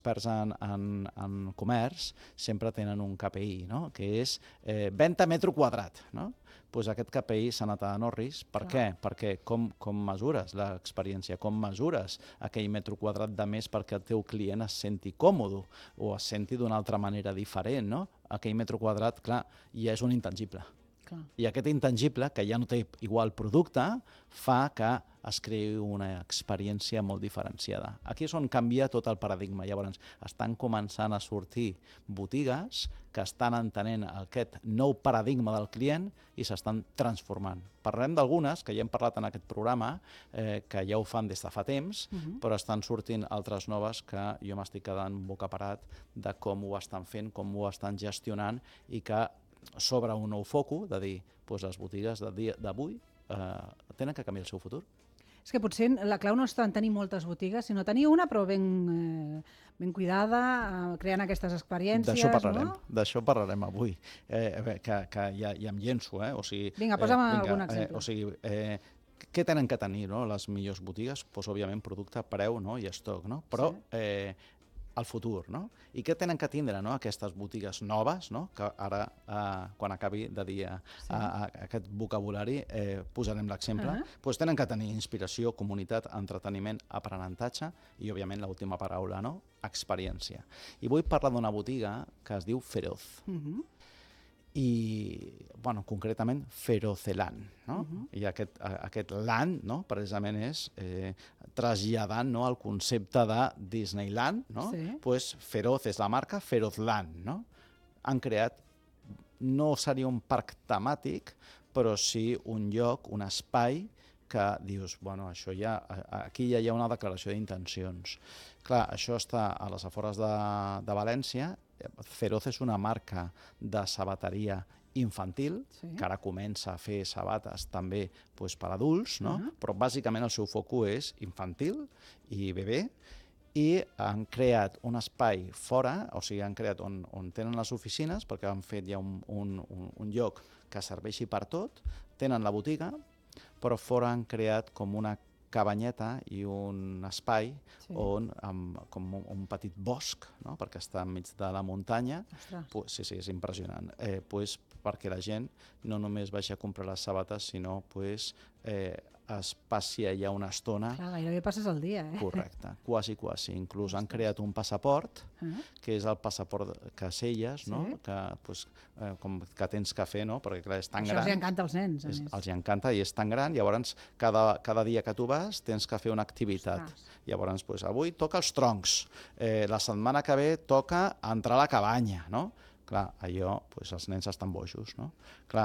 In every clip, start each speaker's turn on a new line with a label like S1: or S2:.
S1: experts en comerç sempre tenen un KPI, no? Que és venda metro quadrat. No? Pues aquest KPI s'ha anat a Norris. Per què? Perquè com mesures l'experiència, com mesures aquell metro quadrat de més perquè el teu client es senti còmode o es senti d'una altra manera diferent. No? Aquell metro quadrat, clar, ja és un intangible. I aquest intangible, que ja no té igual producte, fa que es creï una experiència molt diferenciada. Aquí és on canvia tot el paradigma. Llavors, estan començant a sortir botigues que estan entenent aquest nou paradigma del client i s'estan transformant. Parlem d'algunes, que ja hem parlat en aquest programa, que ja ho fan des de fa temps, però estan sortint altres noves que jo m'estic quedant bocaparat de com ho estan fent, com ho estan gestionant i que sobre un nou foco de dir doncs les botigues d'avui tenen que canviar el seu futur.
S2: És que potser la clau no està en tenir moltes botigues, sinó tenir una però ben cuidada, creant aquestes experiències.
S1: D'això parlarem avui, que ja em llenço. O sigui,
S2: vinga, posa'm algun exemple.
S1: O sigui, què tenen que tenir les millors botigues? Doncs, òbviament, producte, preu i estoc, no? Però el futur, no? I què tenen que tindre aquestes botigues noves, que ara, quan acabi de dir aquest vocabulari, posarem l'exemple, doncs tenen que tenir inspiració, comunitat, entreteniment, aprenentatge i, òbviament, l'última paraula, experiència. I vull parlar d'una botiga que es diu Feroz. I, concretament, Feroceland. I aquest land, precisament, és traslladant el concepte de Disneyland. Pues Feroz és la marca, Ferozland. Han creat, no seria un parc temàtic, però sí un lloc, un espai que dius, això aquí ja hi ha una declaració d'intencions. Clar, això està a les afores de València. Feroz és una marca de sabateria infantil, que ara comença a fer sabates també per adults, però bàsicament el seu foco és infantil i bebè, i han creat un espai fora, o sigui, han creat on tenen les oficines, perquè han fet ja un lloc que serveixi per tot, tenen la botiga, però fora han creat com una cabanyeta i un espai com un petit bosc, perquè està enmig de la muntanya. Sí, és impressionant. Perquè la gent no només vagi a comprar les sabates, sinó es passi allà una estona.
S2: Clar, gairebé passes el dia,
S1: Correcte, quasi. Inclús han creat un passaport, que és el passaport que selles, que tens que fer, perquè clar, és tan gran.
S2: Això els encanta als nens, a més.
S1: Els encanta i és tan gran, llavors cada dia que tu vas tens que fer una activitat. Llavors, avui toca els troncs, la setmana que ve toca entrar a la cabanya, Clar, allò, els nens estan bojos, Clar,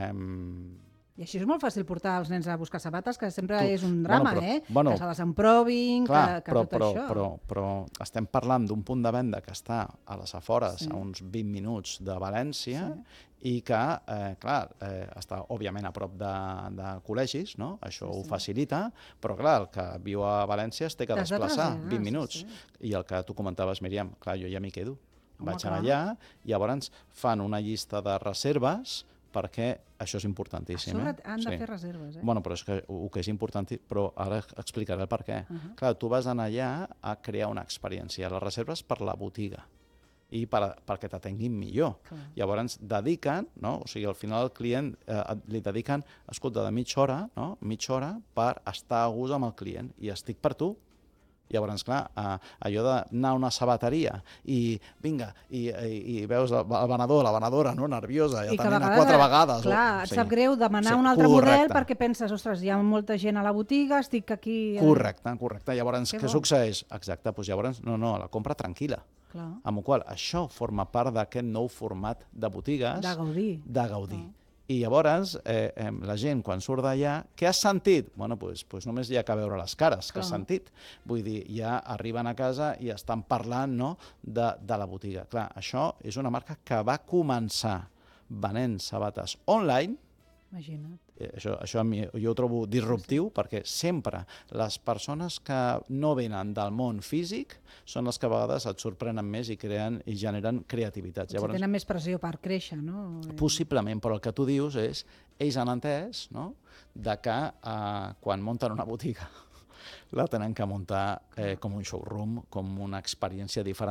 S2: i així és molt fàcil portar els nens a buscar sabates, que sempre és un drama, que se les emprovin, que tot això.
S1: Però estem parlant d'un punt de venda que està a les afores, a uns 20 minuts de València, i que, clar, està òbviament a prop de col·legis, això ho facilita, però clar, el que viu a València es té que desplaçar 20 minuts. I el que tu comentaves, Míriam, clar, jo ja m'hi quedo. Vaig allà, i llavors fan una llista de reserves, perquè això és importantíssim.
S2: A sobre han de fer reserves,
S1: Però és que el que és important, però ara explicaré el per què. Clar, tu vas anar allà a crear una experiència. Les reserves per la botiga i perquè t'atenguin millor. Llavors dediquen, o sigui, al final el client li dediquen, escolta, de mitja hora per estar a gust amb el client i estic per tu. Llavors, clar, allò d'anar a una sabateria i vinga, i veus el venedor, la venedora, nerviosa, i atenent a 4 vegades.
S2: Clar, et sap greu demanar un altre model perquè penses, ostres, hi ha molta gent a la botiga, estic aquí...
S1: Correcte. Llavors, què succeeix? Exacte, doncs llavors, no, la compra tranquil·la. Amb la qual cosa, això forma part d'aquest nou format de botigues... De gaudir. I llavors, la gent, quan surt d'allà, què has sentit? Doncs només hi ha que veure les cares que has sentit. Vull dir, ja arriben a casa i estan parlant de la botiga. Clar, això és una marca que va començar venent sabates online.
S2: Imagina't.
S1: Això jo ho trobo disruptiu, perquè sempre les persones que no venen del món físic són les que a vegades et sorprenen més i generen creativitat.
S2: Potser tenen més pressió per créixer, no?
S1: Possiblement, però el que tu dius és, ells han entès de que quan munten una botiga la tenen que muntar com un showroom, com una experiència diferent